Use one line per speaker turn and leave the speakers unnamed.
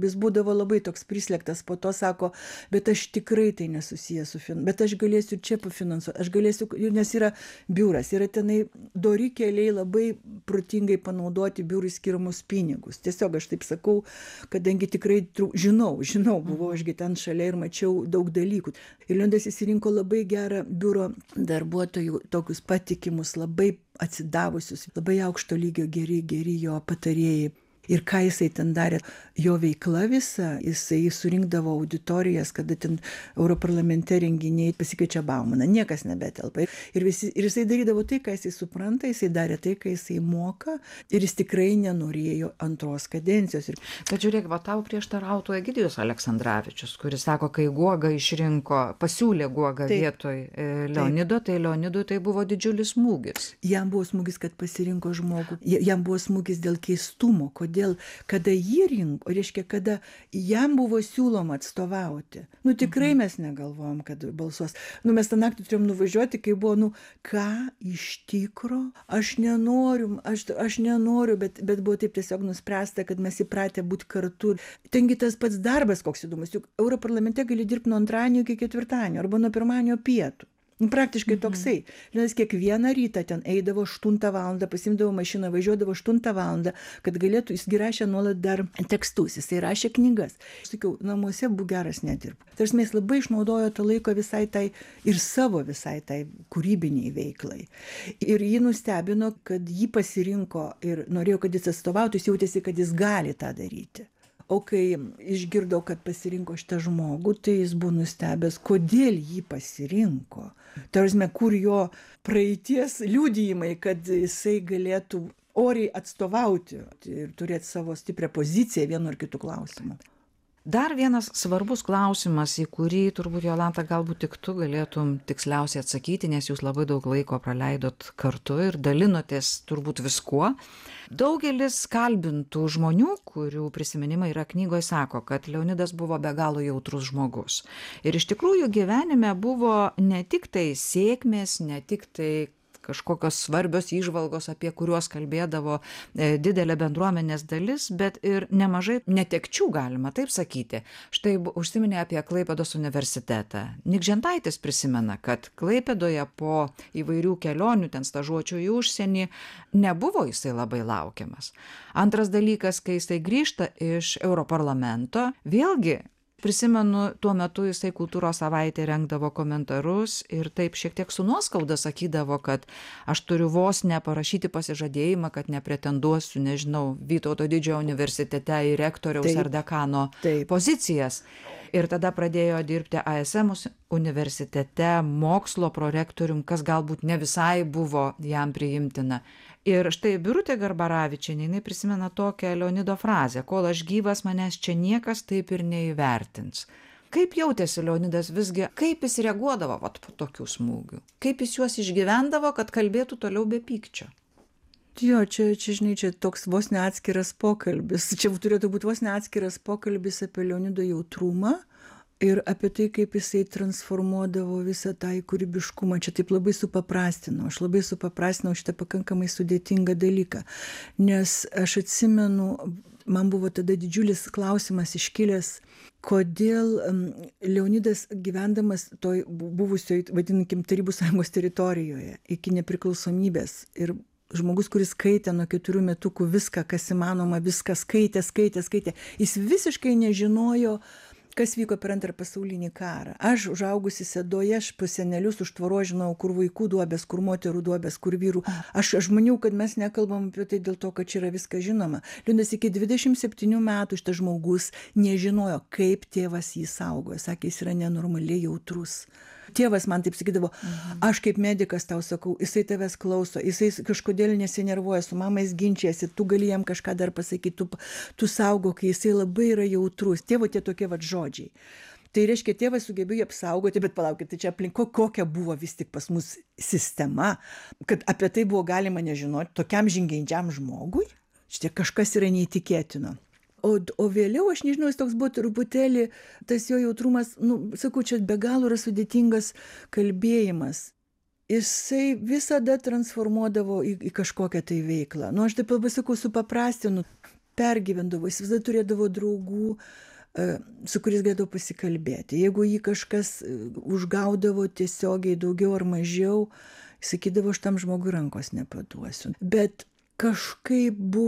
Jis būdavo labai toks prislėgtas, po to sako, bet aš tikrai tai nesusijęs su bet aš galėsiu čia pafinansuoti, aš galėsiu, nes yra biuras, yra tenai dori keliai labai protingai panaudoti biurui skiriamus pinigus. Tiesiog aš taip sakau, kadangi tikrai žinau, buvau ašgi ten šalia ir mačiau daug dalykų. Ir Leonidas įsirinko labai gerą biuro darbuotojų, tokius patikimus, labai atsidavusius, labai aukšto lygio geri jo patarėjai. Ir ką jisai ten darė, jo veikla visa, jisai surinkdavo auditorijas, kada ten Europarlamente renginiai pasikeičia Baumaną, niekas nebetelpa. Ir jisai darydavo tai, ką jisai supranta, jisai darė tai, ką jisai moka, ir jis tikrai nenorėjo antros kadencijos.
Bet žiūrėk, va tau prieštarautų Egidijus Aleksandravičius, kuris sako, kai Guoga pasiūlė Guogą vietoj Leonido, tai Leonidui tai buvo didžiulis smūgis.
Jam buvo smūgis, kad pasirinko žmogų, jam buvo smūgis dėl keistumo, kodėl, kada jį rinko, reiškia, kada jam buvo siūloma atstovauti. Tikrai mes negalvojom, kad balsuos. Mes tą naktį turėjom nuvažiuoti, kai buvo, ką iš tikro, aš nenoriu, bet buvo taip tiesiog nuspręsta, kad mes įpratę būti kartu. Tengi tas pats darbas koks įdomus, juk Europarlamente gali dirbti nuo antradienio iki ketvirtadienio, arba nuo pirmadienio pietų. Praktiškai toksai. Nes kiekvieną rytą ten eidavo 8 valandą, pasimdavo mašiną, važiuodavo 8 valandą, kad galėtų, jis rašė nuolat dar tekstus, jisai rašė knygas. Aš sakiau, namuose būk geras nedirb. Tarsi jis labai išnaudojo tą laiką visai tai ir savo visai tai kūrybiniai veiklai. Ir jį nustebino, kad jį pasirinko ir norėjo, kad jis atstovautų, jis jautėsi, kad jis gali tą daryti. O kai išgirdau, kad pasirinko šitą žmogų, tai jis buvo nustebęs, kodėl jį pasirinko. Tarsi, kur jo praeities liudijimai, kad jisai galėtų oriai atstovauti ir turėti savo stiprią poziciją vienu ar kitu klausimu.
Dar vienas svarbus klausimas, į kurį turbūt, Jolanta, galbūt tik tu galėtum tiksliausiai atsakyti, nes jūs labai daug laiko praleidot kartu ir dalinotės turbūt viskuo. Daugelis kalbintų žmonių, kurių prisiminimai yra knygoje, sako, kad Leonidas buvo be galo jautrus žmogus. Ir iš tikrųjų gyvenime buvo ne tik tai sėkmės, ne tik tai kažkokios svarbios įžvalgos, apie kuriuos kalbėdavo didelė bendruomenės dalis, bet ir nemažai netekčių, galima taip sakyti. Štai užsiminė apie Klaipėdos universitetą. Nikžentaitis prisimena, kad Klaipėdoje po įvairių kelionių, ten stažuočių į užsienį, nebuvo jisai labai laukiamas. Antras dalykas, kai jisai grįžta iš Europarlamento, vėlgi prisimenu, tuo metu jisai Kultūros savaitė rengdavo komentarus ir taip šiek tiek su nuoskauda sakydavo, kad aš turiu vos neparašyti pasižadėjimą, kad nepretenduosiu, nežinau, Vytauto didžiojo universitete į rektoriaus ar dekano pozicijas. Ir tada pradėjo dirbti ASM universitete mokslo prorektorium, kas galbūt ne visai buvo jam priimtina. Ir štai Birutė Garbaravičienė, jinai prisimena tokią Leonido frazę, kol aš gyvas, manęs čia niekas taip ir neįvertins. Kaip jautėsi Leonidas visgi, kaip jis reaguodavo po tokių smūgių? Kaip jis juos išgyvendavo, kad kalbėtų toliau be pykčio?
Jo, čia, žinai, čia toks vos neatskiras pokalbis. Čia turėtų būti vos neatskiras pokalbis apie Leonido jautrumą ir apie tai, kaip jisai transformuodavo visą tą kūrybiškumą. Čia taip labai supaprastinau. Aš labai supaprastinau šitą pakankamai sudėtingą dalyką. Nes aš atsimenu, man buvo tada didžiulis klausimas iškilęs, kodėl Leonidas gyvendamas toj buvusioj, vadinkim, Tarybų Sąjungos teritorijoje iki nepriklausomybės ir žmogus, kuris skaitė nuo 4 metukų viską, kas įmanoma, viską skaitė. Jis visiškai nežinojo, kas vyko per Antrą pasaulinį karą. Aš užaugusi Sėdoje, aš pas senelius už tvoros žinau, kur vaikų duobės, kur moterų duobės, kur vyrų. Aš maniau, kad mes nekalbam apie tai dėl to, kad čia yra viskas žinoma. Leonidas iki 27 metų šitas žmogus nežinojo, kaip tėvas jį saugojo. Sakė, jis yra nenormaliai jautrus. Tėvas man taip sakydavo, aš kaip medikas tau sakau, jisai tavęs klauso, jisai kažkodėl nesinervuoja, su mamais ginčiasi, tu gali jam kažką dar pasakyti, tu saugo, kai jisai labai yra jautrus. Tėvo tie tokie žodžiai. Tai reiškia, tėvas sugebėjo apsaugoti, bet palaukit, tai čia aplinko kokia buvo vis tik pas mus sistema, kad apie tai buvo galima nežinoti tokiam žingeidžiam žmogui. Šitie kažkas yra neįtikėtino. O vėliau, aš nežinau, jis toks buvo truputėlį, tas jo jautrumas, sakau, čia be galo yra sudėtingas kalbėjimas. Jisai visada transformuodavo į kažkokią tai veiklą. Aš taip labai sakau, supaprastinu, pergyvendavo, jis visada turėdavo draugų, su kuriais galėdavo pasikalbėti. Jeigu jį kažkas užgaudavo tiesiogiai daugiau ar mažiau, jis sakydavo, aš tam žmogui rankos nepaduosiu. Bet kažkaip buvo